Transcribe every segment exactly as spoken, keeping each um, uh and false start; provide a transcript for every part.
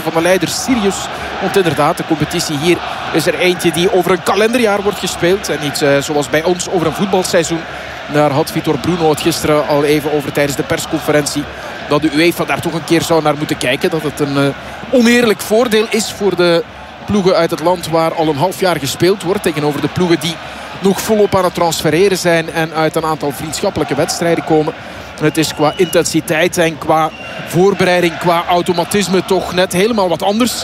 van de leider Sirius. Want inderdaad, de competitie hier is er eentje die over een kalenderjaar wordt gespeeld. En niet uh, zoals bij ons over een voetbalseizoen. Daar had Vitor Bruno het gisteren al even over tijdens de persconferentie. Dat de UEFA daar toch een keer zou naar moeten kijken. Dat het een uh, oneerlijk voordeel is voor de ploegen uit het land waar al een half jaar gespeeld wordt. Tegenover de ploegen die nog volop aan het transfereren zijn en uit een aantal vriendschappelijke wedstrijden komen. Het is qua intensiteit en qua voorbereiding, qua automatisme toch net helemaal wat anders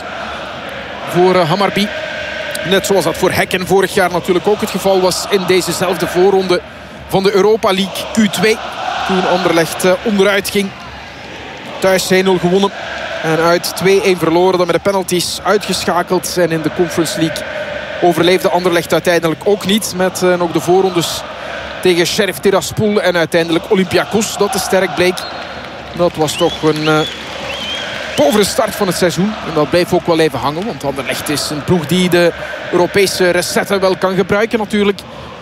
voor uh, Hammarby. Net zoals dat voor Häcken vorig jaar natuurlijk ook het geval was in dezezelfde voorronde van de Europa League Q twee. Toen Anderlecht uh, onderuit ging. Thuis één nul gewonnen. En uit twee-een verloren, dan met de penalties uitgeschakeld. En in de Conference League overleefde Anderlecht uiteindelijk ook niet. Met uh, nog de voorrondes tegen Sheriff Tiraspol en uiteindelijk Olympiakos. Dat te sterk bleek. Dat was toch een uh, povere start van het seizoen. En dat bleef ook wel even hangen. Want Anderlecht is een ploeg die de Europese recetten wel kan gebruiken natuurlijk.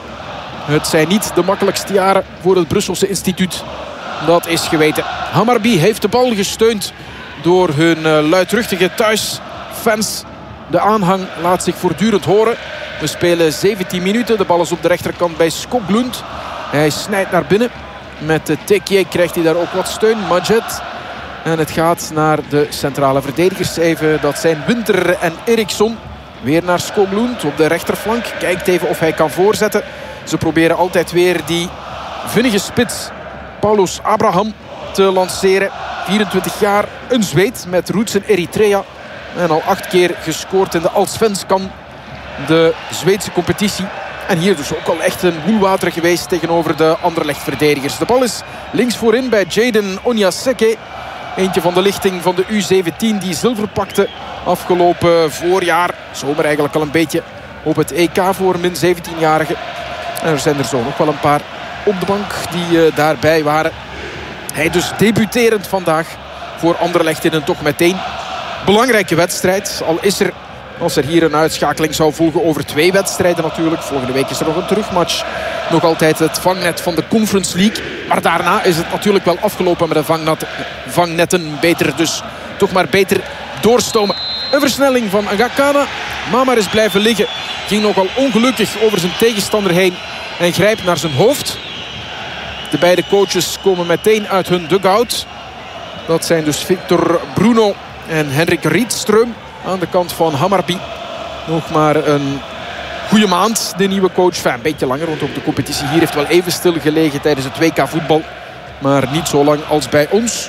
Het zijn niet de makkelijkste jaren voor het Brusselse instituut. Dat is geweten. Hammarby heeft de bal gesteund door hun uh, luidruchtige thuisfans. De aanhang laat zich voortdurend horen. We spelen zeventien minuten. De bal is op de rechterkant bij Skoglund. Hij snijdt naar binnen. Met de Tekje krijgt hij daar ook wat steun. Majet. En het gaat naar de centrale verdedigers even. Dat zijn Winter en Eriksson. Weer naar Skoglund op de rechterflank. Kijkt even of hij kan voorzetten. Ze proberen altijd weer die vinnige spits Paulus Abraham te lanceren. vierentwintig jaar, een Zweed met roots in Eritrea. En al acht keer gescoord in de Allsvenskan, de Zweedse competitie. En hier dus ook al echt een woelwater geweest tegenover de Anderlecht-verdedigers. De bal is links voorin bij Jaden Onyaseke. Eentje van de lichting van de U zeventien die zilver pakte afgelopen voorjaar. Zomer eigenlijk al een beetje op het E K voor min zeventienjarigen. En er zijn er zo nog wel een paar op de bank die uh, daarbij waren. Hij dus debuterend vandaag voor Anderlecht in een toch meteen belangrijke wedstrijd. Al is er, als er hier een uitschakeling zou volgen over twee wedstrijden natuurlijk. Volgende week is er nog een terugmatch. Nog altijd het vangnet van de Conference League. Maar daarna is het natuurlijk wel afgelopen met de vangnet, vangnetten. Beter dus toch maar beter doorstomen. Een versnelling van Ngakana. Mamar is blijven liggen. Ging nogal ongelukkig over zijn tegenstander heen. En grijpt naar zijn hoofd. De beide coaches komen meteen uit hun dugout. Dat zijn dus Victor Bruno en Henrik Riedström aan de kant van Hammarby. Nog maar een goede maand, de nieuwe coach. Enfin, een beetje langer, want ook de competitie hier heeft wel even stilgelegen tijdens het W K voetbal. Maar niet zo lang als bij ons.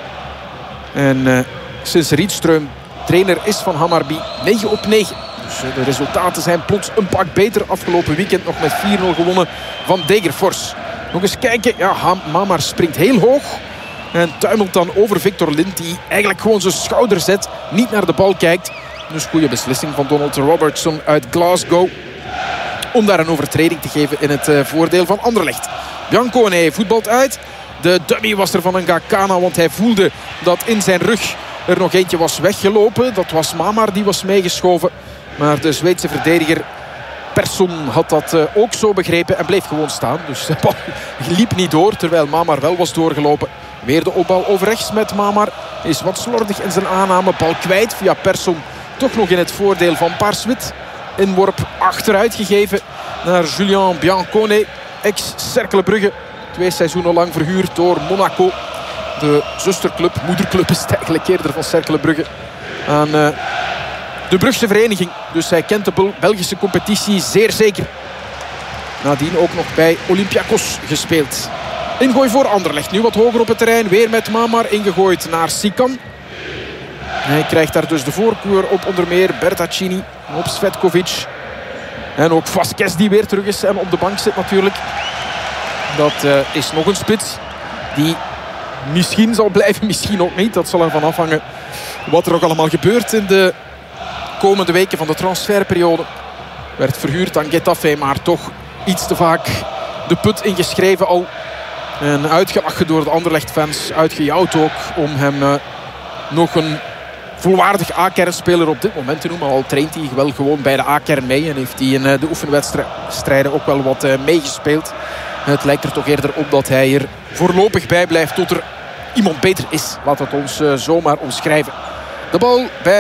En uh, sinds Riedström trainer is van Hammarby, negen op negen. Dus uh, de resultaten zijn plots een pak beter. Afgelopen weekend nog met vier nul gewonnen van Degerfors. Nog eens kijken. Ja, Mamar springt heel hoog. En tuimelt dan over Victor Lind. Die eigenlijk gewoon zijn schouder zet. Niet naar de bal kijkt. Dus goede beslissing van Donald Robertson uit Glasgow. Om daar een overtreding te geven in het uh, voordeel van Anderlecht. Biancone voetbalt uit. De dummy was er van een Ngakana. Want hij voelde dat in zijn rug er nog eentje was weggelopen. Dat was Mamar die was meegeschoven. Maar de Zweedse verdediger Persson had dat uh, ook zo begrepen en bleef gewoon staan. Dus de bal liep niet door, terwijl Mamar wel was doorgelopen. Weer de opbal over rechts met Mamar. Is wat slordig in zijn aanname. Bal kwijt via Persson. Toch nog in het voordeel van Paarswit. Inworp achteruit gegeven naar Julien Biancone. Ex-Cercle Brugge. Twee seizoenen lang verhuurd door Monaco. De zusterclub, moederclub is het eigenlijk eerder van Cercle Brugge. Aan uh, de Brugse vereniging. Dus hij kent de Belgische competitie zeer zeker. Nadien ook nog bij Olympiakos gespeeld. Ingooi voor Anderlecht. Nu wat hoger op het terrein. Weer met Mamar ingegooid naar Sikan. Hij krijgt daar dus de voorkeur op onder meer Bertaccini. Op Svetkovic. En ook Vasquez die weer terug is en op de bank zit natuurlijk. Dat uh, is nog een spits. Die misschien zal blijven, misschien ook niet. Dat zal ervan afhangen wat er ook allemaal gebeurt in de komende weken van de transferperiode. Werd verhuurd aan Getafe, maar toch iets te vaak de put ingeschreven al. En uitgelachen door de Anderlecht-fans. Uitgejouwd ook om hem uh, nog een volwaardig A-kernspeler op dit moment te noemen. Al traint hij wel gewoon bij de A-kern mee. En heeft hij in uh, de oefenwedstrijden ook wel wat uh, meegespeeld. Het lijkt er toch eerder op dat hij er voorlopig bij blijft tot er iemand beter is. Laat het ons uh, zomaar omschrijven. De bal bij